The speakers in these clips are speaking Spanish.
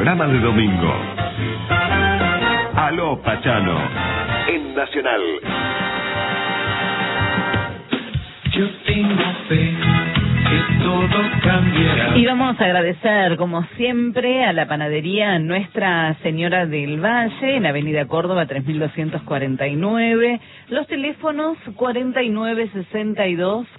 programa de domingo. Aló, Pachano, en Nacional. Yo tengo fe que todo cambiará. Y vamos a agradecer, como siempre, a la panadería Nuestra Señora del Valle, en Avenida Córdoba 3249. Los teléfonos 4962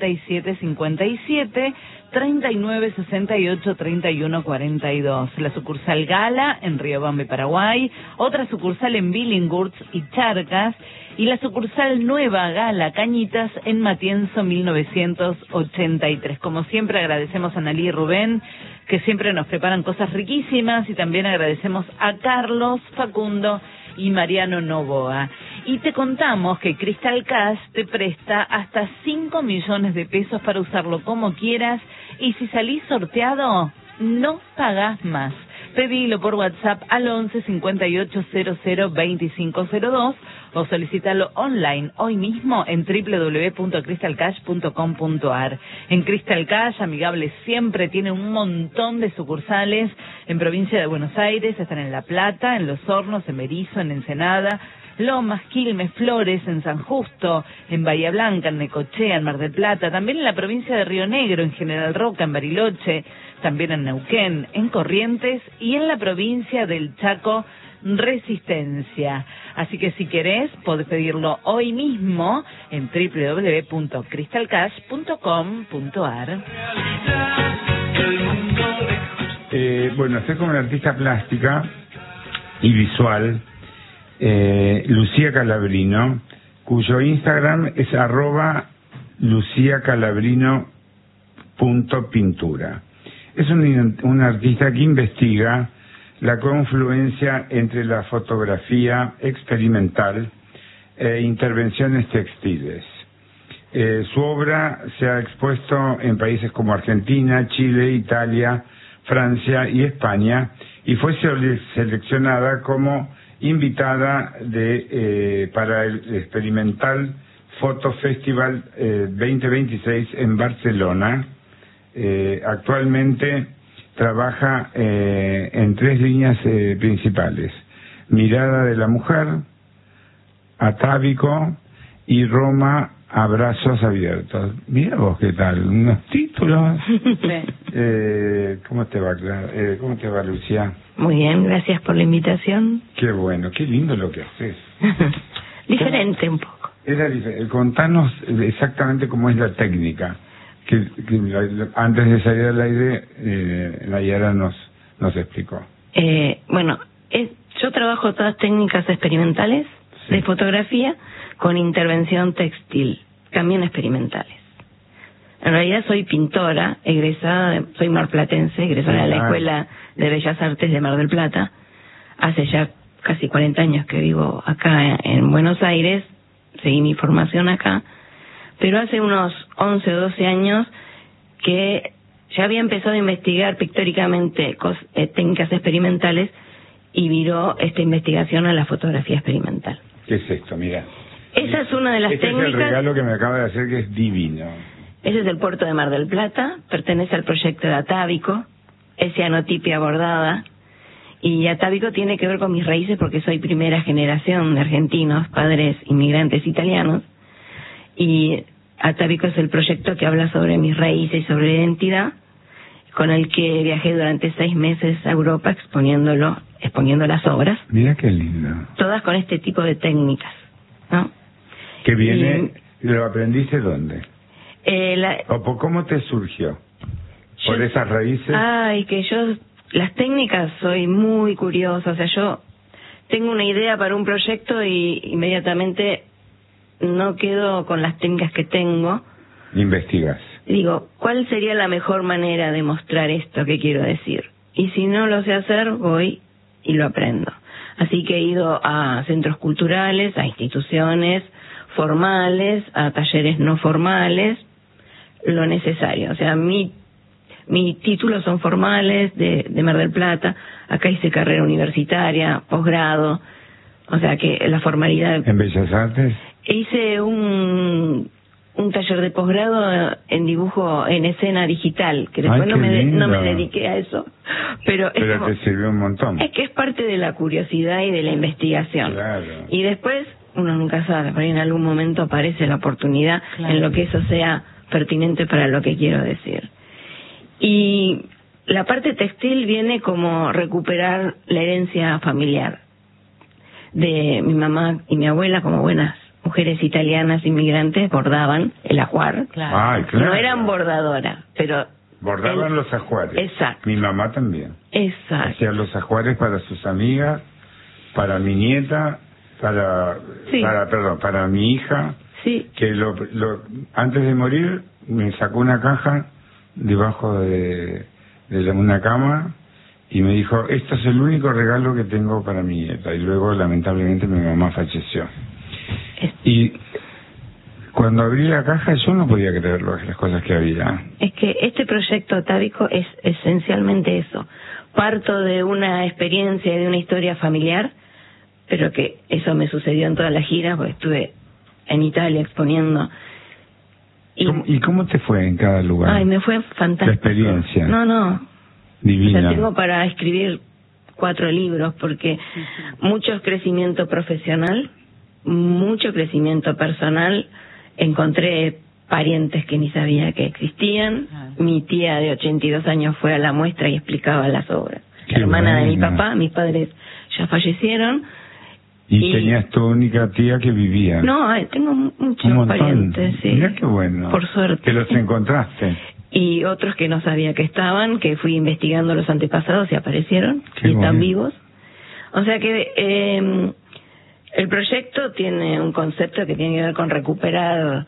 4757, 3968 3142. La sucursal Gala en Riobamba, Paraguay, otra sucursal en Billinghurst y Charcas, y la sucursal Nueva Gala Cañitas en Matienzo 1983. Como siempre, agradecemos a Nalí y Rubén, que siempre nos preparan cosas riquísimas, y también agradecemos a Carlos, Facundo y Mariano Novoa. Y te contamos que Crystal Cash te presta hasta 5 millones de pesos para usarlo como quieras, y si salís sorteado, no pagás más. Pedilo por WhatsApp al 11 58 00 2502 o solicítalo online hoy mismo en www.crystalcash.com.ar. En Crystal Cash, amigable siempre, tiene un montón de sucursales en provincia de Buenos Aires, están en La Plata, en Los Hornos, en Berisso, en Ensenada, Lomas, Quilmes, Flores, en San Justo, en Bahía Blanca, en Necochea, en Mar del Plata, también en la provincia de Río Negro, en General Roca, en Bariloche, también en Neuquén, en Corrientes y en la provincia del Chaco, Resistencia. Así que si querés, podés pedirlo hoy mismo en www.crystalcash.com.ar. Bueno, estoy como una artista plástica y visual, Lucía Calabrino, cuyo Instagram es @luciacalabrino.pintura. Es un artista que investiga la confluencia entre la fotografía experimental e intervenciones textiles. Su obra se ha expuesto en países como Argentina, Chile, Italia, Francia y España, y fue seleccionada como invitada para el Experimental Photo Festival 2026 en Barcelona. Actualmente trabaja en 3 líneas principales: Mirada de la Mujer, Atávico y Roma, Abrazos Abiertos. Mira vos qué tal, unos títulos. ¿Cómo te va, cómo te va, Lucía? Muy bien, gracias por la invitación. Qué bueno, qué lindo lo que haces. Diferente un poco. Contanos exactamente cómo es la técnica. Que antes de salir al aire, Nayara nos explicó. Bueno, yo trabajo todas técnicas experimentales, sí, de fotografía con intervención textil, también experimentales. En realidad soy pintora, egresada, soy marplatense, egresada de la Escuela de Bellas Artes de Mar del Plata. Hace ya casi 40 años que vivo acá en Buenos Aires, seguí mi formación acá, pero hace unos 11 o 12 años que ya había empezado a investigar pictóricamente técnicas experimentales, y viró esta investigación a la fotografía experimental. ¿Qué es esto? Mira. Esa es una de las técnicas. Es el regalo que me acaba de hacer, que es divino. Ese es del puerto de Mar del Plata, pertenece al proyecto de Atávico, es cianotipia bordada, y Atávico tiene que ver con mis raíces porque soy primera generación de argentinos, padres inmigrantes italianos, y Atávico es el proyecto que habla sobre mis raíces y sobre identidad, con el que viajé durante 6 meses a Europa exponiendo las obras. Mira qué lindo. Todas con este tipo de técnicas, ¿no? Que viene, ¿lo aprendiste dónde? ¿Cómo te surgió? ¿Por esas raíces? Ay, que yo, las técnicas, soy muy curiosa. O sea, yo tengo una idea para un proyecto y inmediatamente no quedo con las técnicas que tengo. Investigas. Digo, ¿cuál sería la mejor manera de mostrar esto que quiero decir? Y si no lo sé hacer, voy y lo aprendo. Así que he ido a centros culturales, a instituciones formales, a talleres no formales, lo necesario. O sea, mis títulos son formales, de Mar del Plata. Acá hice carrera universitaria, posgrado, o sea que la formalidad. ¿En Bellas Artes? Hice un un taller de posgrado en dibujo en escena digital, que después no me dediqué a eso, pero como, te sirvió un montón. Es que es parte de la curiosidad y de la investigación. Claro. Y después uno nunca sabe, por ahí en algún momento aparece la oportunidad, claro, en lo que eso sea pertinente para lo que quiero decir. Y la parte textil viene como recuperar la herencia familiar de mi mamá y mi abuela, como buenas mujeres italianas inmigrantes, bordaban el ajuar. Claro. Ay, claro. No eran bordadoras, pero bordaban los ajuares. Exacto. Mi mamá también. Exacto. Hacía los ajuares para sus amigas, para mi nieta, para mi hija. Sí. Que antes de morir me sacó una caja debajo de una cama y me dijo, esto es el único regalo que tengo para mi nieta. Y luego lamentablemente mi mamá falleció. Y cuando abrí la caja yo no podía creer las cosas que había. Es que este proyecto atávico es esencialmente eso. Parto de una experiencia, de una historia familiar, pero que eso me sucedió en toda la gira, porque estuve en Italia exponiendo. ¿Y cómo te fue en cada lugar? Ay, me fue fantástico. La experiencia. No. Divina. O sea, tengo para escribir 4 libros, porque mucho crecimiento profesional, mucho crecimiento personal. Encontré parientes que ni sabía que existían. Mi tía de 82 años fue a la muestra y explicaba las obras. Qué hermana buena. De mi papá, mis padres ya fallecieron. ¿Y tenías tu única tía que vivía? No, tengo muchos parientes, sí. Mira qué bueno. Por suerte. Que los encontraste. Y otros que no sabía que estaban, que fui investigando los antepasados y aparecieron. Qué y están bueno. vivos. O sea que el proyecto tiene un concepto que tiene que ver con recuperar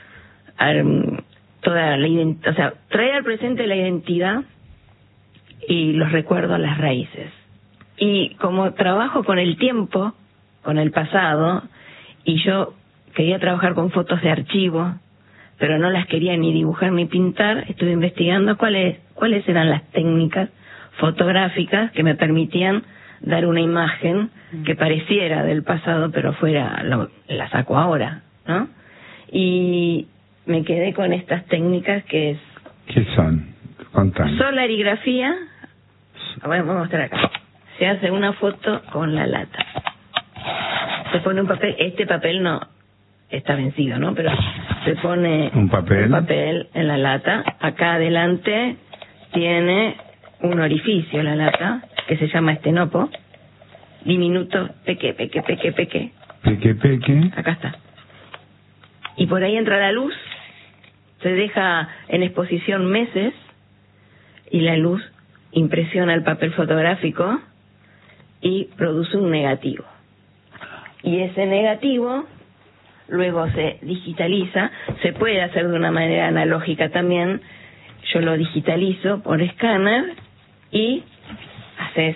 toda la identidad, o sea, traer al presente la identidad y los recuerdos, las raíces. Y como trabajo con el tiempo, con el pasado, y yo quería trabajar con fotos de archivo, pero no las quería ni dibujar ni pintar, estuve investigando cuáles eran las técnicas fotográficas que me permitían dar una imagen que pareciera del pasado, pero la saco ahora, ¿no? Y me quedé con estas técnicas que es... ¿Qué son? Contame. Solarigrafía. Voy a mostrar acá. Se hace una foto con la lata. Se pone un papel, este papel no está vencido, ¿no? Pero se pone un papel en la lata. Acá adelante tiene un orificio la lata, que se llama estenopo, diminuto, peque. Peque. Acá está. Y por ahí entra la luz, se deja en exposición meses, y la luz impresiona el papel fotográfico y produce un negativo. Y ese negativo luego se digitaliza, se puede hacer de una manera analógica también. Yo lo digitalizo por escáner y haces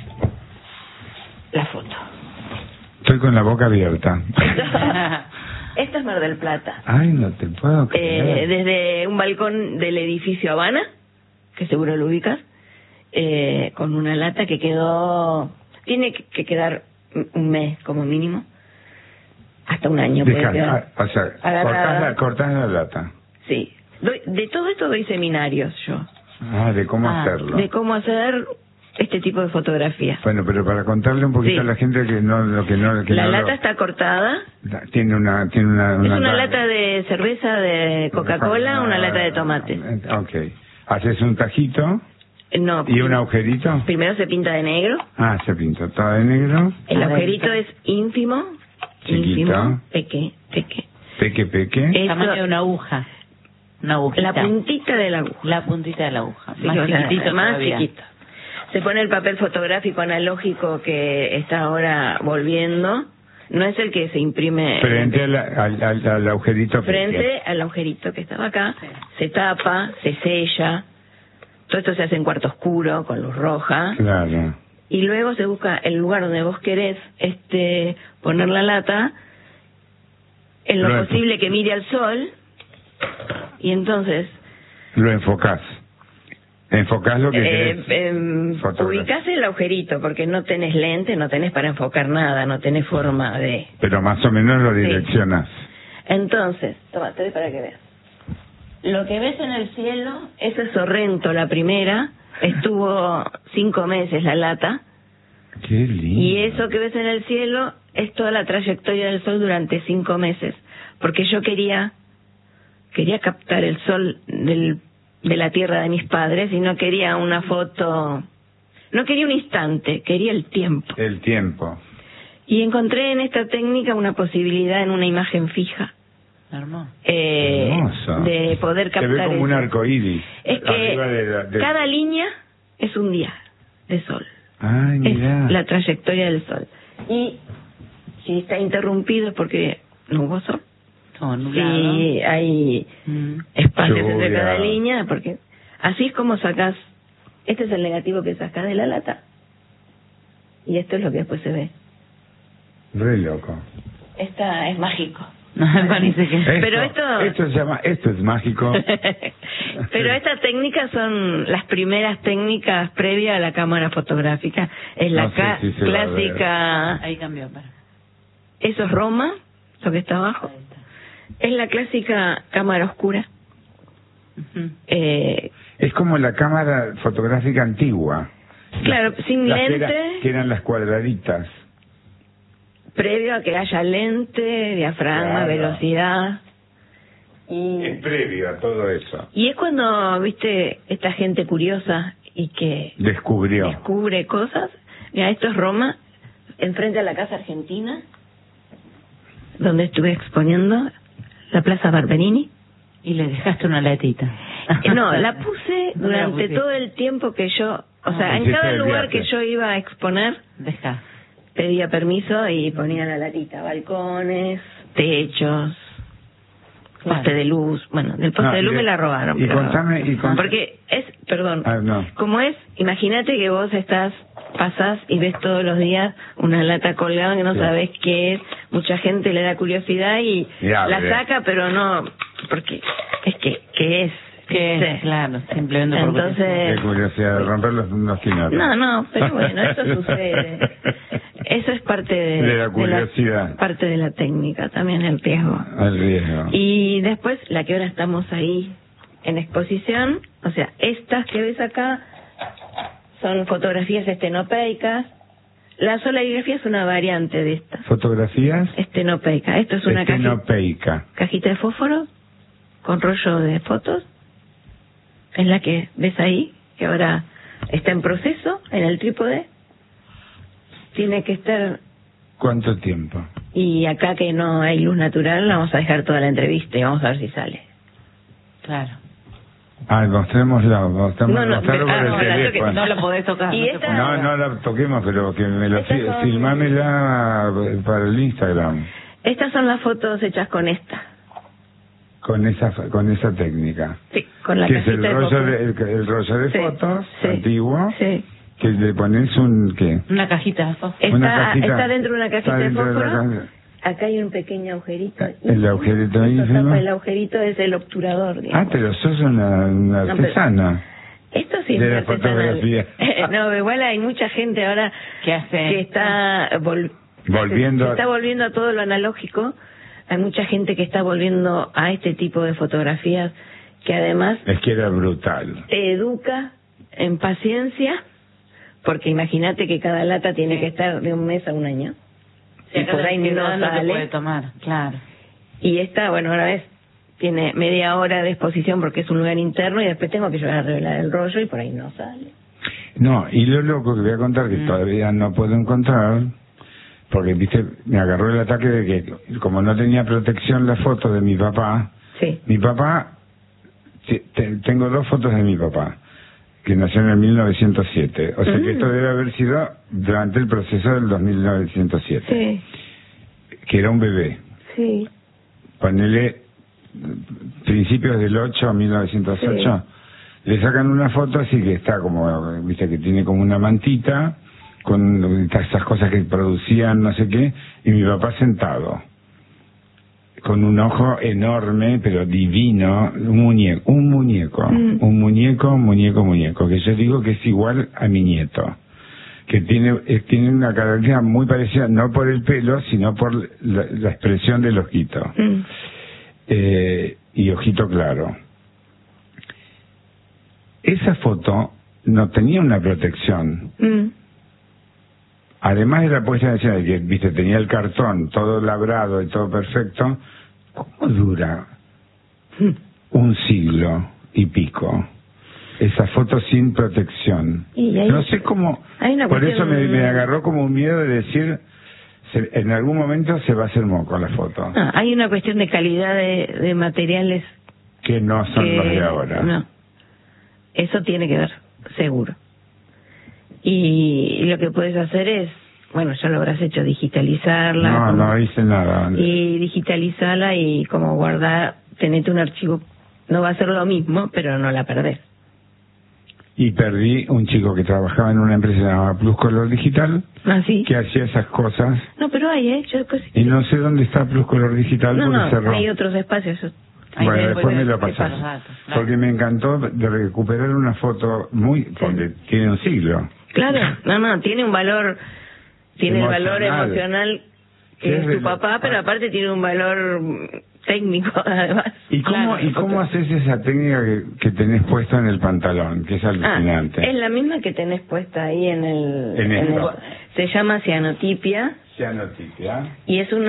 la foto. Estoy con la boca abierta. Esto es Mar del Plata. Ay, no te puedo creer. Desde un balcón del edificio Habana, que seguro lo ubicas, con una lata que quedó... Tiene que quedar un mes como mínimo, hasta un año puede quedar. O sea, cortás la lata. Sí. De todo esto doy seminarios yo. De cómo hacerlo. De cómo hacer este tipo de fotografía. Bueno, pero para contarle un poquito a la gente que no... La lata está cortada. Tiene una es una lata de cerveza, de Coca-Cola, una lata de tomate. Ok. Haces un tajito... No. ¿Y un agujerito? Primero se pinta de negro. Se pinta todo de negro. El agujerito es ínfimo. Chiquito. Peque. El tamaño de una aguja. Una agujita. La puntita de la aguja. La puntita de la aguja. Sí, más chiquitito más todavía. chiquito. Se pone el papel fotográfico analógico que está ahora volviendo. No es el que se imprime... Frente al agujerito. Frente al agujerito que estaba acá. Sí. Se tapa, se sella. Todo esto se hace en cuarto oscuro, con luz roja. Claro. Y luego se busca el lugar donde vos querés poner la lata, en lo posible que mire al sol, y entonces... Lo enfocás. Enfocás lo que querés. Ubicás el agujerito, porque no tenés lente, no tenés para enfocar nada, no tenés forma de... Pero más o menos lo direccionás. Entonces, toma, te doy para que veas. Lo que ves en el cielo, esa es Sorrento, la primera, estuvo 5 meses la lata. Qué lindo. Y eso que ves en el cielo es toda la trayectoria del Sol durante 5 meses. Porque yo quería captar el Sol de la tierra de mis padres y no quería una foto, no quería un instante, quería el tiempo. El tiempo. Y encontré en esta técnica una posibilidad en una imagen fija. Hermoso. Hermoso. De poder captar. Se ve como eso. un arco iris. Es que cada línea es un día de sol. Ay, mirá. Es la trayectoria del sol. Y si está interrumpido es porque no hubo sol. Todo nublado. Si hay espacios Lluvia. entre cada línea, porque así es como sacas. Este es el negativo que sacas de la lata. Y esto es lo que después se ve. Re loco. Esta es mágico. Parece que... Pero esto se llama, esto es mágico. Pero estas técnicas son las primeras técnicas previas a la cámara fotográfica. Es la No sé si se va a ver. clásica. Ahí cambió, para. Eso es Roma, lo que está abajo. Es la clásica cámara oscura. Ujú. Es como la cámara fotográfica antigua. Claro, sin Las lente. que eran las cuadraditas. Previo a que haya lente, diafragma, Claro. velocidad. Es previo a todo eso. Y es cuando, viste, esta gente curiosa y que Descubrió. descubre cosas. Mira, esto es Roma, enfrente a la Casa Argentina, donde estuve exponiendo, la Plaza Barberini. Y le dejaste una latita. No, la puse No la durante pusiste. todo el tiempo que yo, o sea, en Hiciste cada el lugar viaje. que yo iba a exponer, Deja. pedía permiso y ponía la latita, balcones, techos, Claro. poste de luz. Bueno, del poste No, de luz y me de- la robaron. y pero- contame- porque es, perdón, No. como es, imagínate que vos pasás y ves todos los días una lata colgada que no Sí. sabés qué es, mucha gente le da curiosidad y Y abre. la saca, pero no, porque es que, ¿qué es? Que ¿Viste? claro, simplemente por Entonces, Qué curiosidad de romper los tinatos. no, pero bueno, eso sucede. Eso es parte De la curiosidad. parte de la técnica, también el riesgo. Al riesgo. Y después, la que ahora estamos ahí en exposición, o sea, estas que ves acá son fotografías estenopeicas. La solarigrafía es una variante de esta. Fotografías Estenopeica. Esto es una estenopeica. cajita de fósforo con rollo de fotos. Es la que ves ahí, que ahora está en proceso en el trípode. Tiene que estar. ¿Cuánto tiempo? Y acá que no hay luz natural, vamos a dejar toda la entrevista y vamos a ver si sale. Claro. Mostrémoslo, No, mostrarlo por el no, la teléfono. toque- No lo podés tocar. Y no se esta- puede. No la toquemos, pero que me lo Estas son- filmámela para el Instagram Estas son las fotos hechas con esta. con esa técnica. Sí, con la Que es el cajita de rollo fósforo. el rollo de Sí, fotos sí, antiguo, Sí. que le pones un ¿qué? Una cajita de fósforo. Está dentro de una cajita Está de dentro de la fósforo. caja. Acá hay un pequeño agujerito. El agujerito Eso ínfimo. tapa el agujerito es el obturador, digamos. Pero sos una No, pero- artesana. Esto sí de es la artesanal. fotografía. No, igual hay mucha gente ahora ¿Qué hace? que está Volviendo se a- está volviendo a todo lo analógico. Hay mucha gente que está volviendo a este tipo de fotografías que además Es que era brutal. te educa en paciencia, porque imagínate que cada lata tiene Sí. que estar de un mes a un año. Si Y acá por la ahí no ansiedad no te sale. puede tomar, claro. Y esta, bueno, ahora ves, tiene media hora de exposición porque es un lugar interno y después tengo que llevar a revelar el rollo y por ahí no sale. No, y lo loco que voy a contar, que todavía no puedo encontrar, porque, viste, me agarró el ataque de que, como no tenía protección la foto de mi papá, Sí. tengo 2 fotos de mi papá, que nació en el 1907. O sea que esto debe haber sido durante el proceso del 1907, Sí, que era un bebé. sí. Ponele principios del 8 a 1908, le sacan una foto así que está como, viste, que tiene como una mantita, con esas cosas que producían no sé qué, y mi papá sentado, con un ojo enorme, pero divino, un muñeco, que yo digo que es igual a mi nieto, que tiene una característica muy parecida, no por el pelo, sino por la expresión del ojito. y ojito claro. Esa foto no tenía una protección. Además de la puesta en escena de que, viste, tenía el cartón todo labrado y todo perfecto, ¿cómo dura un siglo y pico esa foto sin protección? No sé cómo. Por eso me agarró como un miedo de decir, en algún momento se va a hacer moco la foto. No, hay una cuestión de calidad de materiales que no son los de ahora. No, eso tiene que ver, seguro. Y lo que puedes hacer es, bueno, ya lo habrás hecho, digitalizarla. No hice nada. Y digitalizarla y como guardar, tenete un archivo. No va a ser lo mismo, pero no la perdés. Y perdí un chico que trabajaba en una empresa llamada Plus Color Digital, ¿sí? Que hacía esas cosas. No, pero hay, yo después... Y no sé dónde está Plus Color Digital porque cerró. Hay otros espacios. Bueno, después me lo pasás. Porque me encantó de recuperar una foto porque tiene un siglo. Claro, tiene un valor, tiene el valor emocional que es tu papá, pero aparte tiene un valor técnico además. ¿Y cómo haces esa técnica que tenés puesta en el pantalón, que es alucinante? Es la misma que tenés puesta ahí en el se llama cianotipia. Cianotipia. Y es una